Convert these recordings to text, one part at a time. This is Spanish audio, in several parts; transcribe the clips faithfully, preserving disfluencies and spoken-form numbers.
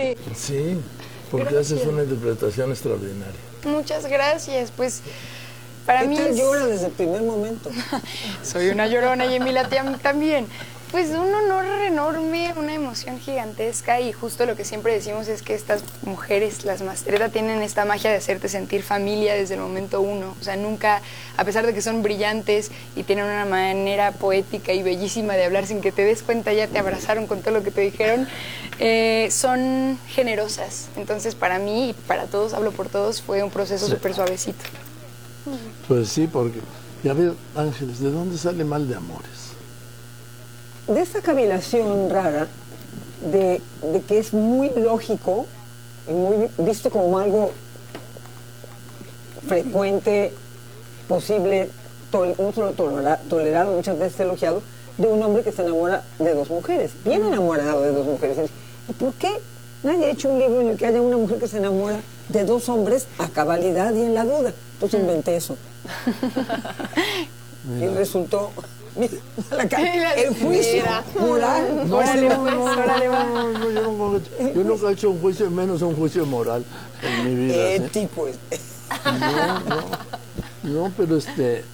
padre. Sí, porque Gracias. haces una interpretación extraordinaria. Muchas gracias, pues para ¿Qué mí tal es... llora desde el primer momento? Soy una llorona y Emilia también. Pues un honor enorme, una emoción gigantesca y justo lo que siempre decimos es que estas mujeres, las Mastretta, tienen esta magia de hacerte sentir familia desde el momento uno. O sea, nunca, a pesar de que son brillantes y tienen una manera poética y bellísima de hablar sin que te des cuenta, ya te abrazaron con todo lo que te dijeron, eh, son generosas. Entonces, para mí y para todos, hablo por todos, fue un proceso súper sí. suavecito. Pues sí, porque, ya ves, Ángeles, ¿de dónde sale Mal de Amores? De esta cavilación rara, de, de que es muy lógico y muy visto como algo frecuente, posible, tol, no solo tolera, tolerado, muchas veces elogiado, de un hombre que se enamora de dos mujeres, bien enamorado de dos mujeres. ¿Y por qué nadie ha hecho un libro en el que haya una mujer que se enamora de dos hombres a cabalidad y en la duda? Entonces inventé eso. Y resultó... Mira, la cara, el juicio Mira. moral. No, Órale, no, pues, no, órale, va. no, no, yo, nunca, yo nunca he hecho un juicio, menos un juicio moral en mi vida. ¿sí? Ético. No, no, no, pero este,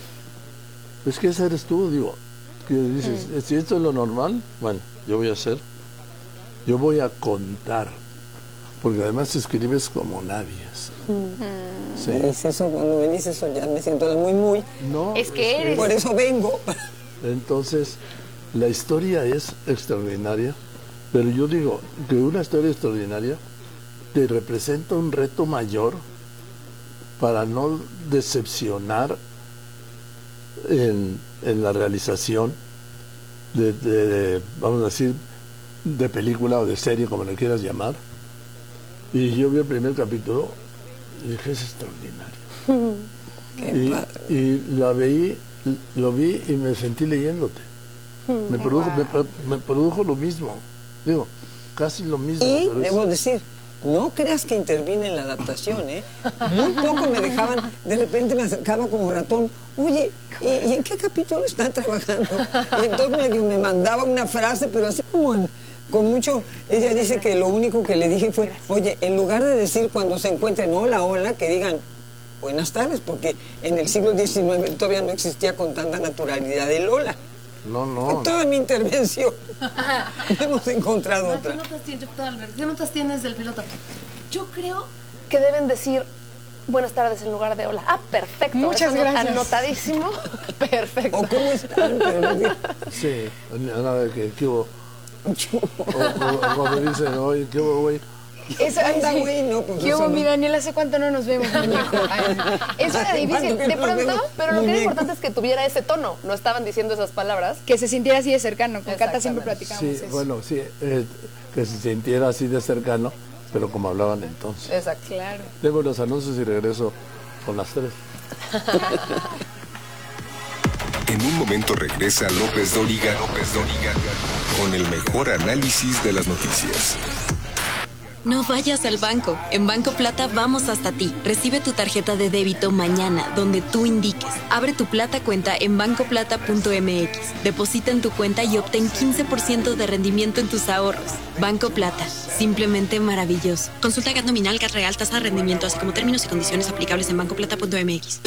es que ese eres tú, digo, que dices, mm. si esto es lo normal, bueno, yo voy a hacer, yo voy a contar, porque además escribes como nadie. ¿sí? Mm. ¿Sí? Es eso, cuando me dices eso ya me siento muy, muy. No, es que eres. Por eso vengo. Entonces, la historia es extraordinaria, pero yo digo que una historia extraordinaria te representa un reto mayor para no decepcionar en, en la realización de, de, de, vamos a decir, de película o de serie, como le quieras llamar. Y yo vi el primer capítulo y dije, es extraordinario. y, y la veí, lo vi y me sentí leyéndote. Me produjo, wow. me, me produjo lo mismo, digo, casi lo mismo. Y pero debo es... decir, no creas que intervine en la adaptación, ¿eh? Muy poco me dejaban, de repente me acercaba como ratón, oye, ¿y, ¿y en qué capítulo están trabajando? Y entonces me, me mandaba una frase, pero así como en, con mucho, ella dice que lo único que le dije fue, oye, en lugar de decir cuando se encuentren hola, hola, que digan buenas tardes, porque en el siglo diecinueve todavía no existía con tanta naturalidad el hola. No, no. Fue toda mi intervención. No hemos encontrado otra. ¿Qué notas tienes, Albert? ¿Qué notas tienes del piloto? Yo creo que deben decir buenas tardes en lugar de hola. Ah, perfecto. Muchas Eso gracias. Anotadísimo. Perfecto. ¿O cómo están? Pero no... Sí, nada que, que hubo. O cuando dicen, oye, ¿qué hubo, güey? Eso, anda, sí. güey, no, pues ¿Qué hubo, mi Daniel? ¿Hace cuánto no nos vemos, muñeco? Eso era difícil, de pronto, pero lo que era importante es que tuviera ese tono. No estaban diciendo esas palabras. Que se sintiera así de cercano. Con Cata siempre platicamos sí, eso. Bueno, sí, eh, que se sintiera así de cercano, pero como hablaban entonces. Exacto. Claro. Tengo los anuncios y regreso con las tres. En un momento regresa López Dóriga, López Dóriga, con el mejor análisis de las noticias. No vayas al banco. En Banco Plata vamos hasta ti. Recibe tu tarjeta de débito mañana, donde tú indiques. Abre tu Plata cuenta en banco plata punto m x. Deposita en tu cuenta y obtén quince por ciento de rendimiento en tus ahorros. Banco Plata. Simplemente maravilloso. Consulta G A T nominal, G A T real, tasa de rendimiento, así como términos y condiciones aplicables en banco plata punto m x.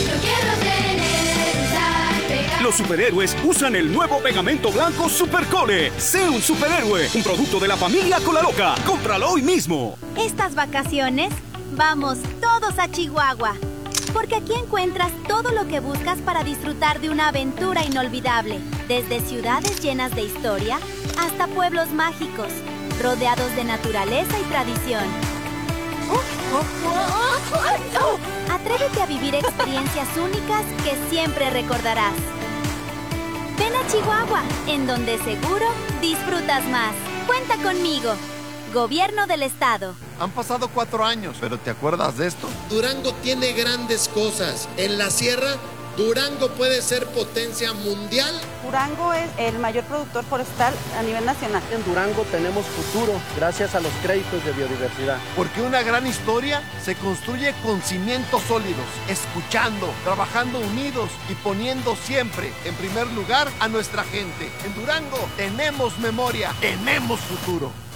Los superhéroes usan el nuevo pegamento blanco Supercole. Sé un superhéroe, un producto de la familia Colaloca. Cómpralo hoy mismo. Estas vacaciones, vamos todos a Chihuahua. Porque aquí encuentras todo lo que buscas para disfrutar de una aventura inolvidable. Desde ciudades llenas de historia hasta pueblos mágicos, rodeados de naturaleza y tradición. Atrévete a vivir experiencias únicas que siempre recordarás. Ven a Chihuahua, en donde seguro disfrutas más. Cuenta conmigo. Gobierno del Estado. Han pasado cuatro años, pero ¿te acuerdas de esto? Durango tiene grandes cosas. En la sierra, Durango puede ser potencia mundial. Durango es el mayor productor forestal a nivel nacional. En Durango tenemos futuro gracias a los créditos de biodiversidad. Porque una gran historia se construye con cimientos sólidos, escuchando, trabajando unidos y poniendo siempre en primer lugar a nuestra gente. En Durango tenemos memoria, tenemos futuro.